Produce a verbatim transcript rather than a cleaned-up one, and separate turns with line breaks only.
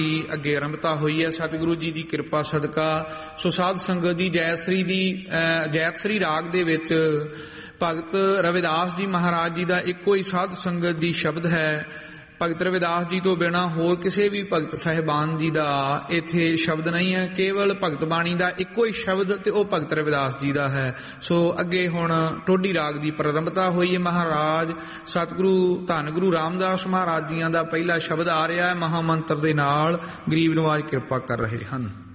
ਅੱਗੇ ਆਰੰਭਤਾ ਹੋਈ ਹੈ ਸਤਿਗੁਰੂ ਜੀ ਦੀ ਕਿਰਪਾ ਸਦਕਾ। ਸੋ ਸਾਧ ਸੰਗਤ ਦੀ ਜੈ ਸ੍ਰੀ ਦੀ ਜੈਤ ਸ੍ਰੀ ਰਾਗ ਦੇ ਵਿੱਚ ਭਗਤ ਰਵਿਦਾਸ ਜੀ ਮਹਾਰਾਜ ਜੀ ਦਾ ਇੱਕੋ ਹੀ ਸਾਧ ਸੰਗਤ ਦੀ ਸ਼ਬਦ ਹੈ। ਭਗਤ ਰਵਿਦਾਸ ਜੀ ਤੋਂ ਬਿਨਾਂ ਹੋਰ ਕਿਸੇ ਵੀ ਭਗਤ ਸਾਹਿਬਾਨ ਜੀ ਦਾ ਇੱਥੇ ਸ਼ਬਦ ਨਹੀਂ ਹੈ। ਕੇਵਲ ਭਗਤ ਬਾਣੀ ਦਾ ਇੱਕੋ ਹੀ ਸ਼ਬਦ ਤੇ ਉਹ ਭਗਤ ਰਵਿਦਾਸ ਜੀ ਦਾ ਹੈ। ਸੋ ਅੱਗੇ ਹੁਣ ਟੋਡੀ ਰਾਗ ਦੀ ਪ੍ਰਾਰੰਭਤਾ ਹੋਈ ਹੈ। ਮਹਾਰਾਜ ਸਤਿਗੁਰੂ ਧੰਨ ਗੁਰੂ ਰਾਮਦਾਸ ਮਹਾਰਾਜ ਜੀਆਂ ਦਾ ਪਹਿਲਾ ਸ਼ਬਦ ਆ ਰਿਹਾ ਹੈ। ਮਹਾਮੰਤਰ ਦੇ ਨਾਲ ਗਰੀਬ ਨਵਾਜ ਕਿਰਪਾ ਕਰ ਰਹੇ ਹਨ।